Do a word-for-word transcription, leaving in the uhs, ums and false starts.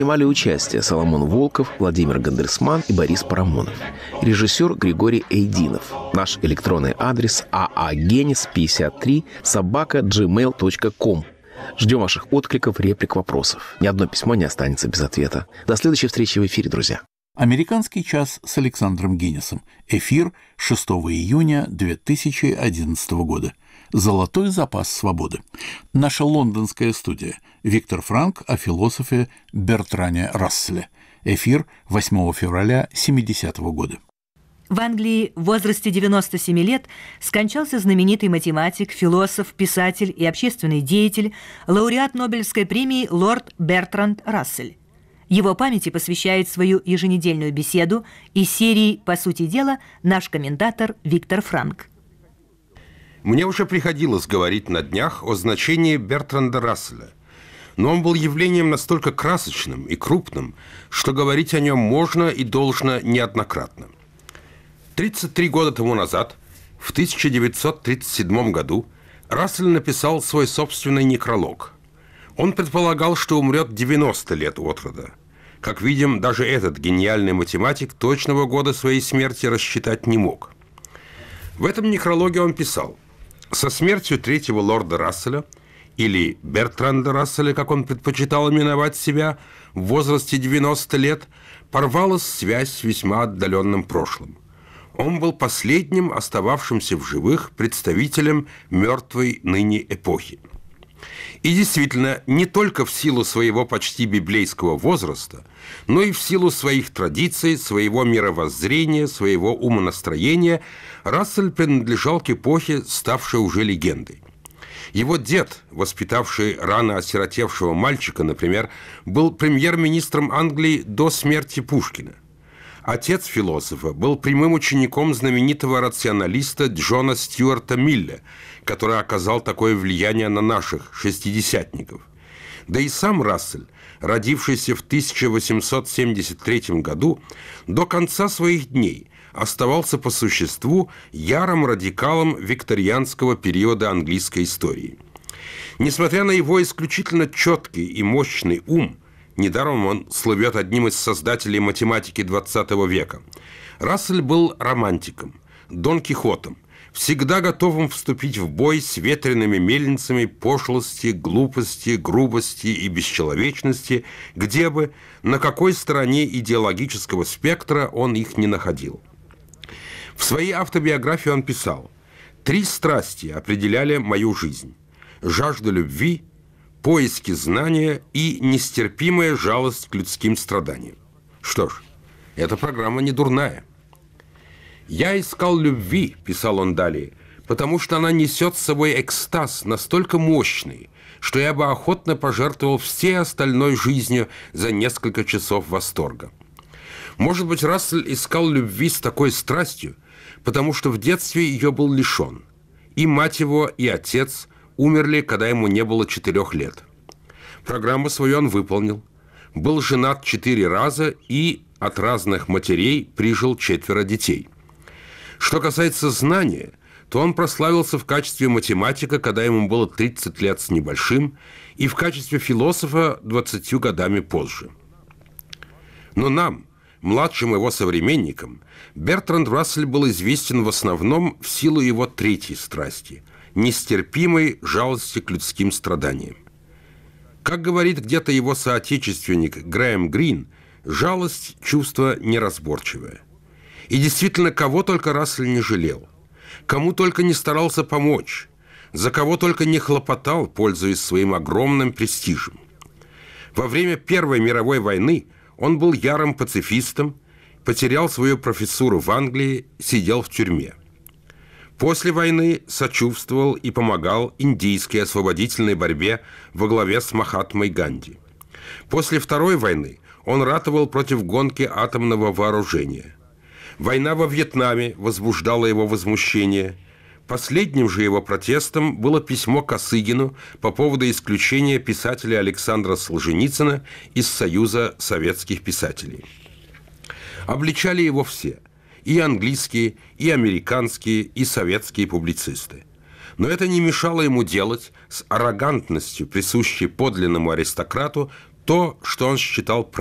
Принимали участие Соломон Волков, Владимир Гандерсман и Борис Парамонов. Режиссер Григорий Эйдинов. Наш электронный адрес аагенис пятьдесят три собака джимейл точка ком. Ждем ваших откликов, реплик, вопросов. Ни одно письмо не останется без ответа. До следующей встречи в эфире, друзья. «Американский час» с Александром Гиннесом. Эфир шестого июня две тысячи одиннадцатого года. «Золотой запас свободы». Наша лондонская студия. Виктор Франк о философе Бертране Расселе. Эфир восьмого февраля семидесятого года. В Англии в возрасте девяноста семи лет скончался знаменитый математик, философ, писатель и общественный деятель, лауреат Нобелевской премии лорд Бертранд Рассель. Его памяти посвящает свою еженедельную беседу из серии «По сути дела» наш комментатор Виктор Франк. Мне уже приходилось говорить на днях о значении Бертранда Расселя, но он был явлением настолько красочным и крупным, что говорить о нем можно и должно неоднократно. тридцать три года тому назад, в тысяча девятьсот тридцать седьмом году, Рассель написал свой собственный некролог. Он предполагал, что умрет девяносто лет от рода. Как видим, даже этот гениальный математик точного года своей смерти рассчитать не мог. В этом некрологе он писал: «Со смертью третьего лорда Расселя, или Бертранда Расселя, как он предпочитал именовать себя, в возрасте девяноста лет, порвалась связь с весьма отдаленным прошлым. Он был последним остававшимся в живых представителем мертвой ныне эпохи». И действительно, не только в силу своего почти библейского возраста, но и в силу своих традиций, своего мировоззрения, своего умонастроения Рассель принадлежал к эпохе, ставшей уже легендой. Его дед, воспитавший рано осиротевшего мальчика, например, был премьер-министром Англии до смерти Пушкина. Отец философа был прямым учеником знаменитого рационалиста Джона Стюарта Милля, который оказал такое влияние на наших шестидесятников. Да и сам Рассель, родившийся в тысяча восемьсот семьдесят третьем году, до конца своих дней оставался по существу ярым радикалом викторианского периода английской истории. Несмотря на его исключительно четкий и мощный ум, недаром он слывет одним из создателей математики двадцатого века, Рассель был романтиком, Дон Кихотом, всегда готовым вступить в бой с ветреными мельницами пошлости, глупости, грубости и бесчеловечности, где бы, на какой стороне идеологического спектра он их не находил. В своей автобиографии он писал: «Три страсти определяли мою жизнь: жажда любви, поиски знания и нестерпимая жалость к людским страданиям». Что ж, эта программа не дурная. «Я искал любви», – писал он далее, «потому что она несет с собой экстаз настолько мощный, что я бы охотно пожертвовал всей остальной жизнью за несколько часов восторга». Может быть, Рассель искал любви с такой страстью, потому что в детстве ее был лишен. И мать его, и отец умерли, когда ему не было четырех лет. Программу свою он выполнил. Был женат четыре раза и от разных матерей прижил четверо детей. Что касается знания, то он прославился в качестве математика, когда ему было тридцать лет с небольшим, и в качестве философа двадцатью годами позже. Но нам, младшим его современникам, Бертранд Рассель был известен в основном в силу его третьей страсти – нестерпимой жалости к людским страданиям. Как говорит где-то его соотечественник Грэм Грин, жалость – чувство неразборчивое. И действительно, кого только Рассель не жалел, кому только не старался помочь, за кого только не хлопотал, пользуясь своим огромным престижем. Во время Первой мировой войны он был ярым пацифистом, потерял свою профессуру в Англии, сидел в тюрьме. После войны сочувствовал и помогал индийской освободительной борьбе во главе с Махатмой Ганди. После Второй войны он ратовал против гонки атомного вооружения. Война во Вьетнаме возбуждала его возмущение. Последним же его протестом было письмо Косыгину по поводу исключения писателя Александра Солженицына из Союза советских писателей. Обличали его все – и английские, и американские, и советские публицисты. Но это не мешало ему делать с аррогантностью, присущей подлинному аристократу, то, то, что он считал